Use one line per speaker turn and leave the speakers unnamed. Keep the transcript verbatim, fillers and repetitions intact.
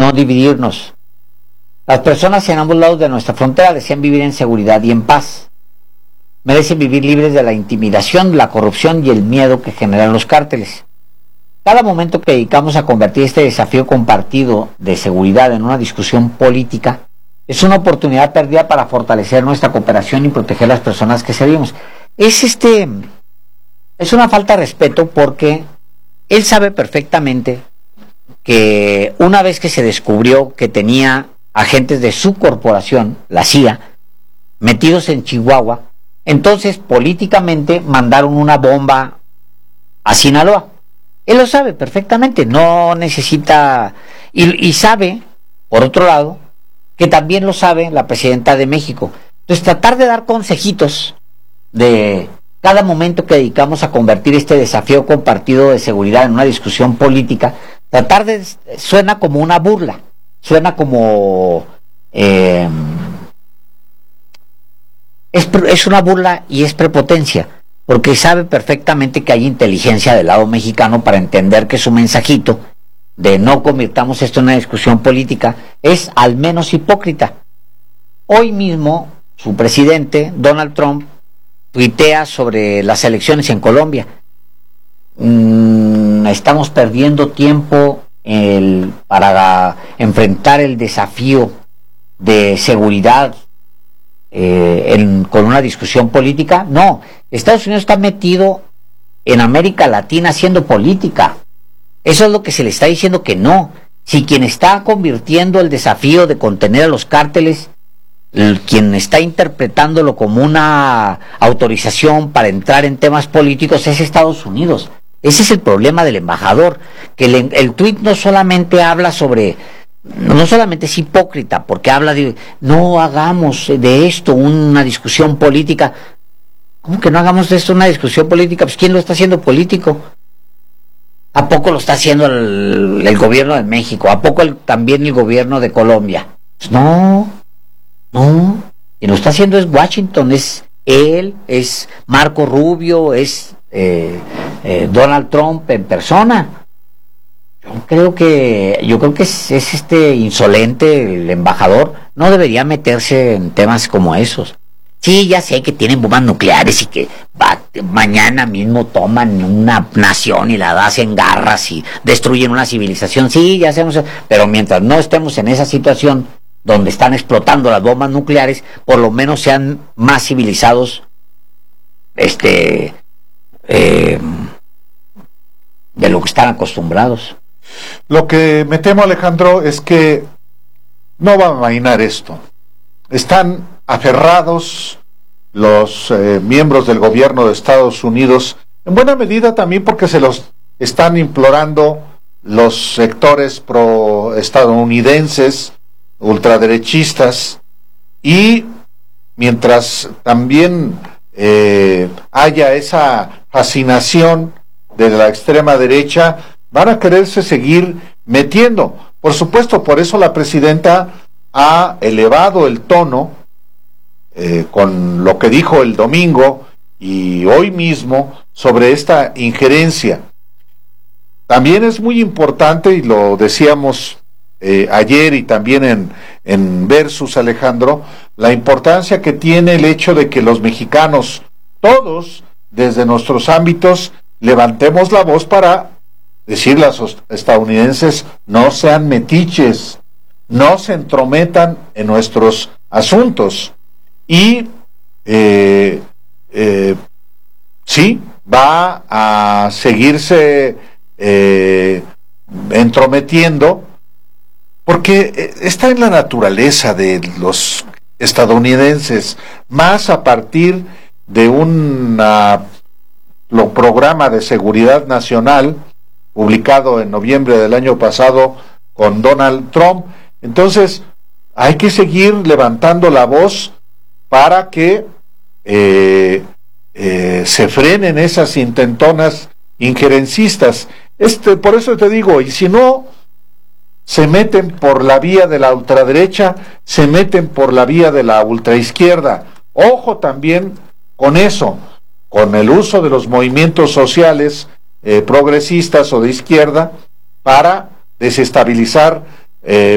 no dividirnos. Las personas en ambos lados de nuestra frontera desean vivir en seguridad y en paz. Merecen vivir libres de la intimidación, la corrupción y el miedo que generan los cárteles. Cada momento que dedicamos a convertir este desafío compartido de seguridad en una discusión política es una oportunidad perdida para fortalecer nuestra cooperación y proteger a las personas que servimos. Es este, es una falta de respeto porque él sabe perfectamente que una vez que se descubrió que tenía agentes de su corporación, la C I A, metidos en Chihuahua, entonces políticamente mandaron una bomba a Sinaloa. Él lo sabe perfectamente, no necesita, y, y sabe, por otro lado, que también lo sabe la presidenta de México. Entonces tratar de dar consejitos de cada momento que dedicamos a convertir este desafío compartido de seguridad en una discusión política, tratar de, suena como una burla, suena como eh, es, es una burla y es prepotencia, porque sabe perfectamente que hay inteligencia del lado mexicano para entender que su mensajito de no convirtamos esto en una discusión política es al menos hipócrita. Hoy mismo su presidente, Donald Trump, tuitea sobre las elecciones en Colombia. Mm, estamos perdiendo tiempo el, para enfrentar el desafío de seguridad eh, en, con una discusión política. No, Estados Unidos está metido en América Latina haciendo política. Eso es lo que se le está diciendo que no. Si quien está convirtiendo el desafío de contener a los cárteles, el, quien está interpretándolo como una autorización para entrar en temas políticos es Estados Unidos. Ese es el problema del embajador, que el, el tuit no solamente habla sobre, no solamente es hipócrita, porque habla de, no hagamos de esto una discusión política. ¿Cómo que no hagamos de esto una discusión política? Pues ¿quién lo está haciendo político? ¿A poco lo está haciendo el, el gobierno de México? ¿A poco el, también el gobierno de Colombia? Pues no, no. Quien lo está haciendo es Washington, es él, es Marco Rubio, es eh, eh, Donald Trump en persona. Yo creo que, yo creo que es, es este insolente, el embajador, no debería meterse en temas como esos. Sí, ya sé que tienen bombas nucleares y que va, mañana mismo toman una nación y la hacen garras y destruyen una civilización. Sí, ya sabemos, pero mientras no estemos en esa situación donde están explotando las bombas nucleares, por lo menos sean más civilizados, este, eh, de lo que están acostumbrados.
Lo que me temo, Alejandro, es que no va a amainar esto. Están aferrados los eh, miembros del gobierno de Estados Unidos, en buena medida también porque se los están implorando los sectores pro-estadounidenses, ultraderechistas, y mientras también eh, haya esa fascinación de la extrema derecha, van a quererse seguir metiendo. Por supuesto, por eso la presidenta ha elevado el tono eh, con lo que dijo el domingo y hoy mismo sobre esta injerencia. También es muy importante, y lo decíamos eh, ayer y también en, en Versus, Alejandro, la importancia que tiene el hecho de que los mexicanos, todos, desde nuestros ámbitos, levantemos la voz para decirle a los estadounidenses: no sean metiches, no se entrometan en nuestros asuntos. Y eh, eh, sí, va a seguirse eh, entrometiendo, porque está en la naturaleza de los estadounidenses, más a partir de un lo programa de seguridad nacional publicado en noviembre del año pasado con Donald Trump. Entonces hay que seguir levantando la voz para que eh, eh, se frenen esas intentonas injerencistas. Este, por eso te digo, y si no se meten por la vía de la ultraderecha, se meten por la vía de la ultraizquierda. Ojo también con eso, con el uso de los movimientos sociales eh, progresistas o de izquierda para desestabilizar eh,